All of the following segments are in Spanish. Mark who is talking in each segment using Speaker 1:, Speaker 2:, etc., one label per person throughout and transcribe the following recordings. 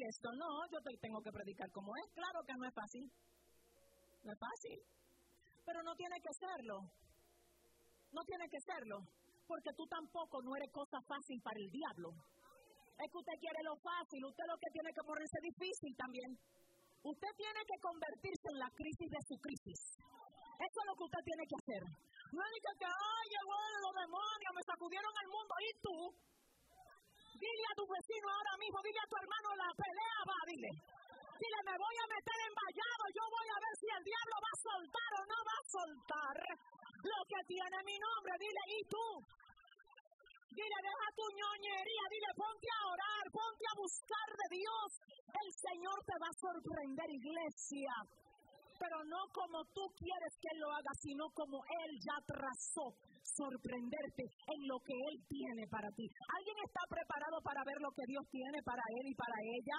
Speaker 1: esto. No, yo te tengo que predicar como es. Claro que no es fácil. No es fácil. Pero no tiene que serlo. No tiene que serlo. Porque tú tampoco no eres cosa fácil para el diablo. Es que usted quiere lo fácil. Usted lo que tiene que ponerse difícil también. Usted tiene que convertirse en la crisis de su crisis. Eso es lo que usted tiene que hacer. No es que, ay, llegó los demonios, me sacudieron el mundo. ¿Y tú? Dile a tu vecino ahora mismo, dile a tu hermano, la pelea va, dile. Dile, me voy a meter en vallado, yo voy a ver si el diablo va a soltar o no va a soltar lo que tiene mi nombre. Dile, ¿y tú? Dile, deja tu ñoñería, dile, ponte a orar, ponte a buscar de Dios. El Señor te va a sorprender, iglesia. Pero no como tú quieres que Él lo haga, sino como Él ya trazó, sorprenderte en lo que Él tiene para ti. ¿Alguien está preparado para ver lo que Dios tiene para él y para ella?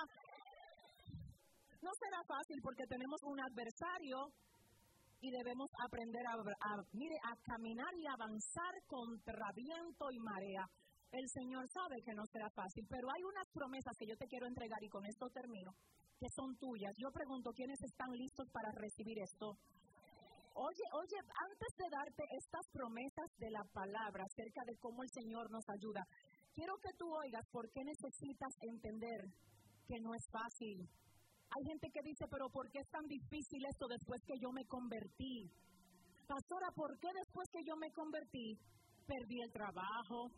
Speaker 1: No será fácil porque tenemos un adversario y debemos aprender a caminar y avanzar contra viento y marea. El Señor sabe que no será fácil, pero hay unas promesas que yo te quiero entregar y con esto termino, que son tuyas. Yo pregunto, ¿quiénes están listos para recibir esto? Oye, antes de darte estas promesas de la palabra acerca de cómo el Señor nos ayuda, quiero que tú oigas por qué necesitas entender que no es fácil. Hay gente que dice, pero ¿por qué es tan difícil esto después que yo me convertí? Pastora, ¿por qué después que yo me convertí perdí el trabajo?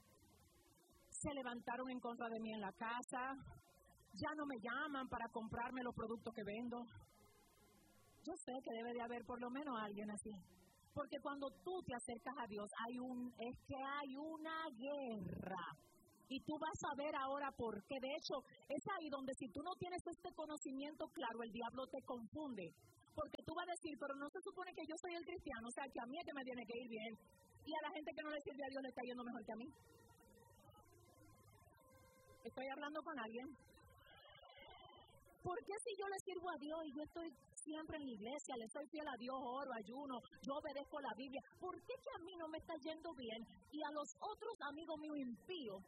Speaker 1: Se levantaron en contra de mí en la casa, ya no me llaman para comprarme los productos que vendo. Yo sé que debe de haber por lo menos alguien así. Porque cuando tú te acercas a Dios, hay una guerra. Y tú vas a ver ahora por qué. De hecho, es ahí donde si tú no tienes este conocimiento claro, el diablo te confunde. Porque tú vas a decir, pero no se supone que yo soy el cristiano, o sea, que a mí es que me tiene que ir bien. Y a la gente que no le sirve a Dios le está yendo mejor que a mí. ¿Estoy hablando con alguien? ¿Por qué si yo le sirvo a Dios y yo estoy siempre en la iglesia, le soy fiel a Dios, oro, ayuno, yo obedezco la Biblia, ¿por qué que a mí no me está yendo bien y a los otros amigos míos impíos,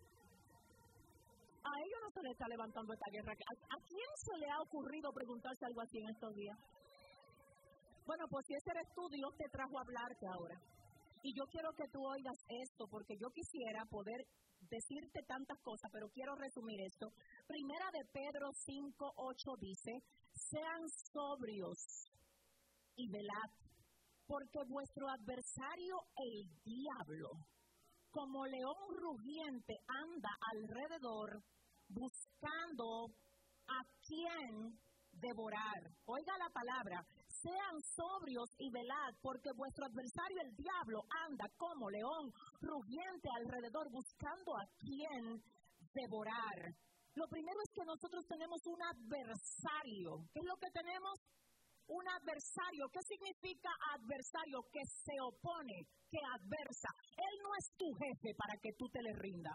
Speaker 1: a ellos no se les está levantando esta guerra? ¿A quién se le ha ocurrido preguntarse algo así en estos días? Bueno, pues si ese eres tú, Dios te trajo a hablarte ahora. Y yo quiero que tú oigas esto, porque yo quisiera poder decirte tantas cosas, pero quiero resumir esto. Primera de Pedro 5:8 dice, sean sobrios y velad, porque vuestro adversario, el diablo, como león rugiente, anda alrededor buscando a quien devorar. Oiga la palabra, sean sobrios y velad, porque vuestro adversario, el diablo, anda como león rugiente alrededor buscando a quien devorar. Lo primero es que nosotros tenemos un adversario. ¿Qué es lo que tenemos? Un adversario. ¿Qué significa adversario? Que se opone, que adversa. Él no es tu jefe para que tú te le rindas.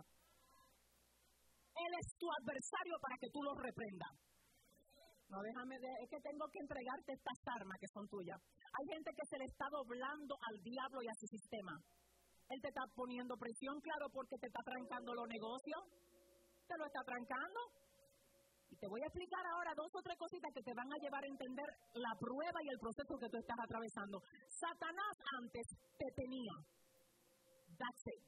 Speaker 1: Él es tu adversario para que tú lo reprendas. No, es que tengo que entregarte estas armas que son tuyas. Hay gente que se le está doblando al diablo y a su sistema. Él te está poniendo presión, claro, porque te está trancando los negocios. Te lo está trancando. Y te voy a explicar ahora 2 o 3 cositas que te van a llevar a entender la prueba y el proceso que tú estás atravesando. Satanás antes te tenía. That's it.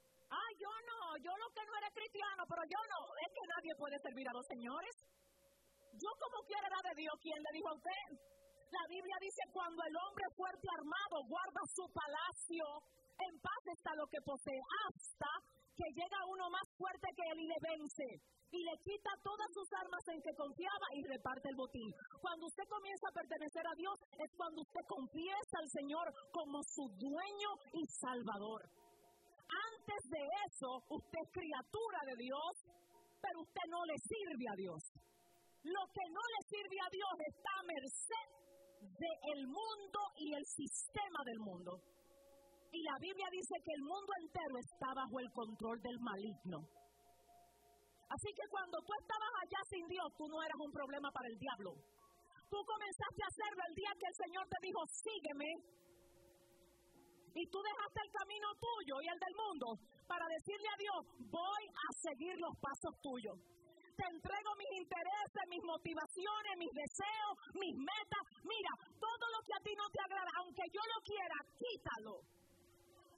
Speaker 1: Yo lo que no era cristiano, pero yo no. Es que nadie puede servir a 2 señores. Yo como quiera era de Dios. ¿Quién le dijo a usted? La Biblia dice, cuando el hombre fuerte armado guarda su palacio, en paz está lo que posee, hasta que llega uno más fuerte que él y le vence. Y le quita todas sus armas en que confiaba y reparte el botín. Cuando usted comienza a pertenecer a Dios, es cuando usted confiesa al Señor como su dueño y salvador. Antes de eso, usted es criatura de Dios, pero usted no le sirve a Dios. Lo que no le sirve a Dios está a merced del mundo y el sistema del mundo. Y la Biblia dice que el mundo entero está bajo el control del maligno. Así que cuando tú estabas allá sin Dios, tú no eras un problema para el diablo. Tú comenzaste a hacerlo el día que el Señor te dijo, sígueme. Y tú dejaste el camino tuyo y el del mundo para decirle a Dios, voy a seguir los pasos tuyos. te entrego mis intereses, mis motivaciones, mis deseos, mis metas. Mira, todo lo que a ti no te agrada, aunque yo lo quiera, quítalo.